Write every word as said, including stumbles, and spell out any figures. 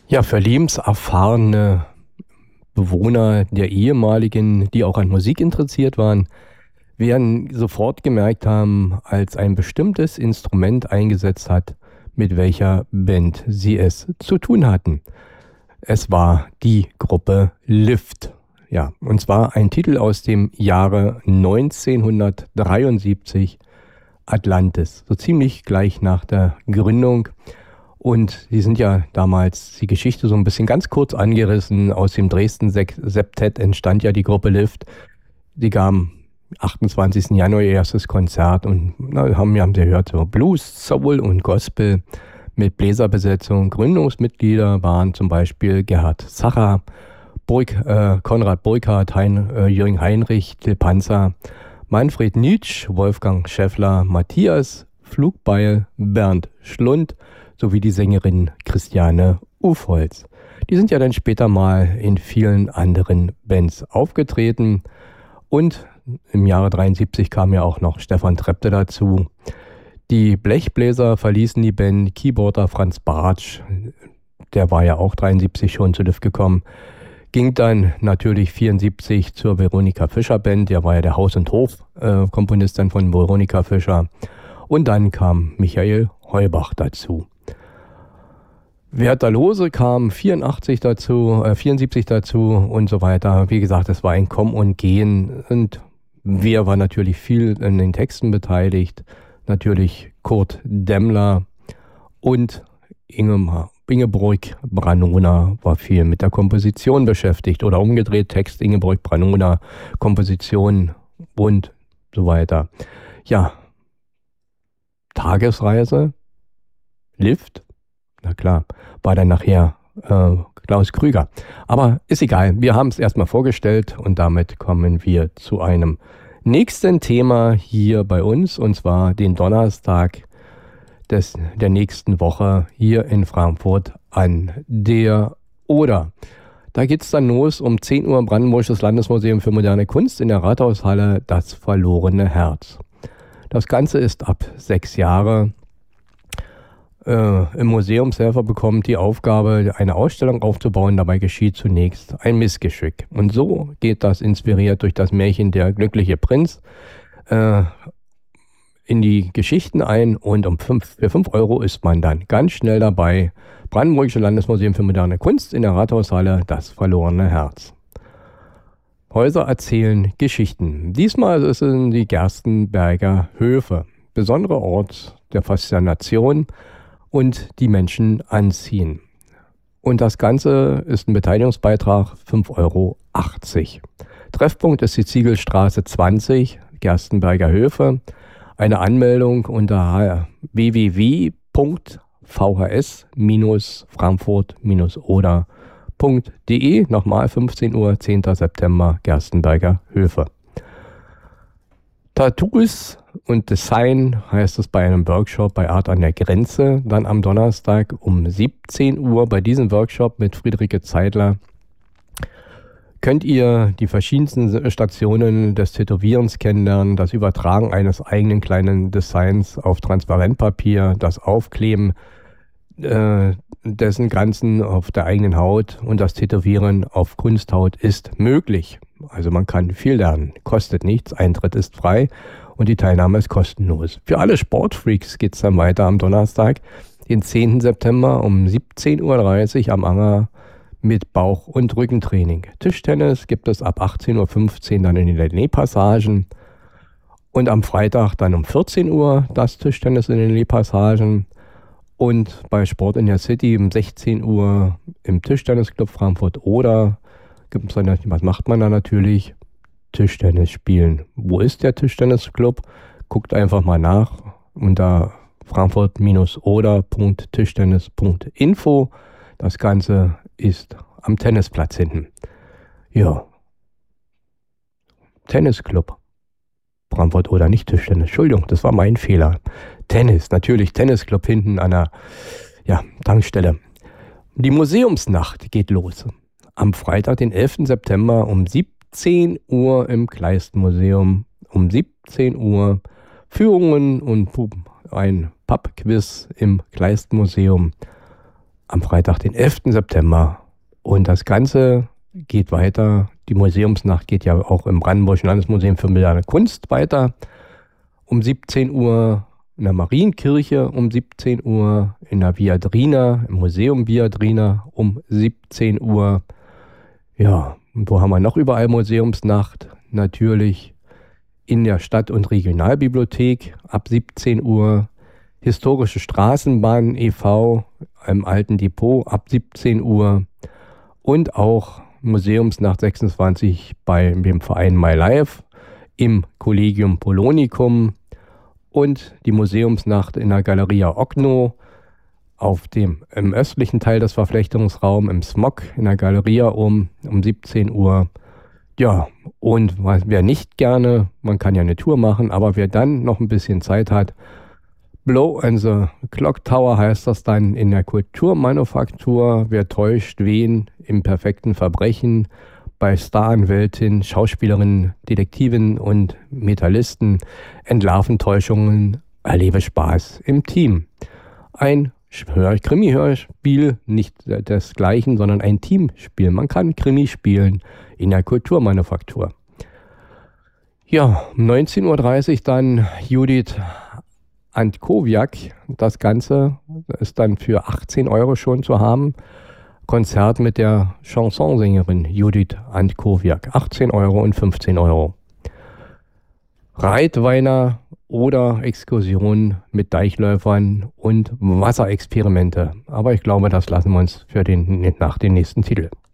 Ja, für lebenserfahrene Bewohner der ehemaligen, die auch an Musik interessiert waren, werden sofort gemerkt haben, als ein bestimmtes Instrument eingesetzt hat, mit welcher Band sie es zu tun hatten. Es war die Gruppe Lift. Ja, und zwar ein Titel aus dem Jahre neunzehnhundertdreiundsiebzig, Atlantis, so ziemlich gleich nach der Gründung. Und die sind ja damals, die Geschichte so ein bisschen ganz kurz angerissen, aus dem Dresden Septett entstand ja die Gruppe Lift. Die gaben achtundzwanzigsten Januar ihr erstes Konzert und na, haben, haben sie gehört, so Blues, Soul und Gospel mit Bläserbesetzung. Gründungsmitglieder waren zum Beispiel Gerhard Zacher, Burg, äh, Konrad Burkhardt, hein, äh, Jürgen Heinrich, Till Panzer, Manfred Nitsch, Wolfgang Schäffler, Matthias Flugbeil, Bernd Schlund sowie die Sängerin Christiane Ufholz. Die sind ja dann später mal in vielen anderen Bands aufgetreten und im Jahre dreiundsiebzig kam ja auch noch Stefan Trepte dazu. Die Blechbläser verließen die Band, Keyboarder Franz Bartsch, der war ja auch dreiundsiebzig schon zu Lift gekommen, ging dann natürlich vierundsiebzig zur Veronika Fischer Band, der war ja der Haus- und Hof-Komponist dann von Veronika Fischer. Und dann kam Michael Heubach dazu. Werther Lose kam vierundachtzig dazu, äh, vierundsiebzig dazu und so weiter. Wie gesagt, es war ein Kommen und Gehen. Und wer war natürlich viel in den Texten beteiligt? Natürlich Kurt Demmler und Ingemar. Ingeborg Branona war viel mit der Komposition beschäftigt oder umgedreht, Text Ingeborg Branona, Komposition und so weiter. Ja, Tagesreise, Lift, na klar, war dann nachher äh, Klaus Krüger. Aber ist egal, wir haben es erstmal vorgestellt und damit kommen wir zu einem nächsten Thema hier bei uns und zwar den Donnerstag des, der nächsten Woche hier in Frankfurt an der Oder. Da geht es dann los um zehn Uhr im Brandenburgisches Landesmuseum für moderne Kunst in der Rathaushalle Das verlorene Herz. Das Ganze ist ab sechs Jahre. Äh, Im Museumshelfer bekommt die Aufgabe, eine Ausstellung aufzubauen. Dabei geschieht zunächst ein Missgeschick. Und so geht das, inspiriert durch das Märchen Der glückliche Prinz, äh, in die Geschichten ein und um fünf, für fünf Euro ist man dann ganz schnell dabei. Brandenburgische Landesmuseum für moderne Kunst in der Rathaushalle Das verlorene Herz. Häuser erzählen Geschichten. Diesmal ist es in die Gerstenberger Höfe. Besonderer Ort der Faszination und die Menschen anziehen. Und das Ganze ist ein Beteiligungsbeitrag fünf Euro achtzig. Treffpunkt ist die Ziegelstraße zwanzig, Gerstenberger Höfe. Eine Anmeldung unter w w w punkt v h s frankfurt oder punkt d e. Nochmal fünfzehn Uhr, zehnter September, Gerstenberger Höfe. Tattoos und Design heißt es bei einem Workshop bei Art an der Grenze. Dann am Donnerstag um siebzehn Uhr bei diesem Workshop mit Friederike Zeidler könnt ihr die verschiedensten Stationen des Tätowierens kennenlernen, das Übertragen eines eigenen kleinen Designs auf Transparentpapier, das Aufkleben äh, dessen Ganzen auf der eigenen Haut und das Tätowieren auf Kunsthaut ist möglich. Also man kann viel lernen, kostet nichts, Eintritt ist frei und die Teilnahme ist kostenlos. Für alle Sportfreaks geht es dann weiter am Donnerstag, den zehnten September um siebzehn Uhr dreißig am Anger mit Bauch- und Rückentraining. Tischtennis gibt es ab achtzehn Uhr fünfzehn dann in den Lené-Passagen und am Freitag dann um vierzehn Uhr das Tischtennis in den Lené-Passagen und bei Sport in der City um sechzehn Uhr im Tischtennisclub Frankfurt oder gibt's dann, was macht man da natürlich? Tischtennis spielen. Wo ist der Tischtennisclub? Guckt einfach mal nach unter frankfurt-oder punkt tischtennis punkt info. Das Ganze ist am Tennisplatz hinten. Ja. Tennisclub. Frankfurt oder nicht Tischtennis. Entschuldigung, das war mein Fehler. Tennis, natürlich Tennisclub hinten an der ja, Tankstelle. Die Museumsnacht geht los. Am Freitag, den elften September um siebzehn Uhr im Kleistmuseum. Um siebzehn Uhr Führungen und ein Pubquiz im Kleistmuseum. am Freitag, den elften September. Und das Ganze geht weiter. Die Museumsnacht geht ja auch im Brandenburgischen Landesmuseum für moderne Kunst weiter. Um siebzehn Uhr in der Marienkirche, um siebzehn Uhr in der Viadrina, im Museum Viadrina um siebzehn Uhr. Ja, und wo haben wir noch überall Museumsnacht? Natürlich in der Stadt- und Regionalbibliothek ab siebzehn Uhr. Historische Straßenbahn e V im Alten Depot ab siebzehn Uhr. Und auch Museumsnacht sechsundzwanzig bei dem Verein My Life im Collegium Polonicum und die Museumsnacht in der Galeria Okno auf dem im östlichen Teil des Verflechtungsraums im Smog in der Galeria um, um siebzehn Uhr. Ja, und wer nicht gerne, man kann ja eine Tour machen, aber wer dann noch ein bisschen Zeit hat, Blow and the Clock Tower heißt das dann in der Kulturmanufaktur. Wer täuscht wen im perfekten Verbrechen bei Staranwältin, Schauspielerinnen, Detektiven und Metallisten entlarven Täuschungen, erlebe Spaß im Team. Ein Krimi-Hörspiel, nicht desgleichen, sondern ein Teamspiel. Man kann Krimi spielen in der Kulturmanufaktur. Ja, um neunzehn Uhr dreißig dann Judith Antkowiak. Das Ganze ist dann für achtzehn Euro schon zu haben. Konzert mit der Chansonsängerin Judith Antkowiak. achtzehn Euro und fünfzehn Euro. Reitweiner oder Exkursionen mit Deichläufern und Wasserexperimente. Aber ich glaube, das lassen wir uns für den, nach den nächsten Titel.